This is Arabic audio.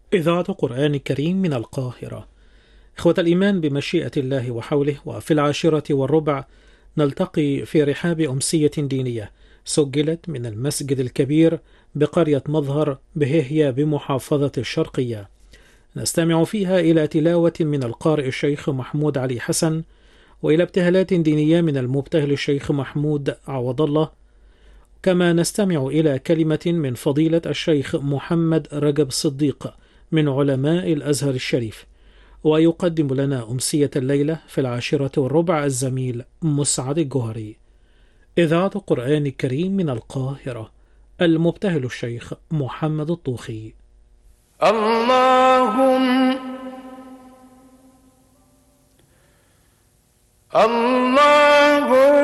إذاعة قرآن كريم من القاهرة. إخوة الإيمان بمشيئة الله وحوله، وفي 10:15 نلتقي في رحاب أمسية دينية سجلت من المسجد الكبير بقرية مظهر بهيهية بمحافظة الشرقية. نستمع فيها إلى تلاوة من القارئ الشيخ محمود علي حسن، وإلى ابتهالات دينية من المبتهل الشيخ محمود عوض الله، كما نستمع إلى كلمة من فضيلة الشيخ محمد رجب صديق من علماء الأزهر الشريف. ويقدم لنا أمسية الليلة في 10:15 الزميل مسعد الجهري. إذاعة قرآن الكريم من القاهرة، المبتهل الشيخ محمد الطوخي. الله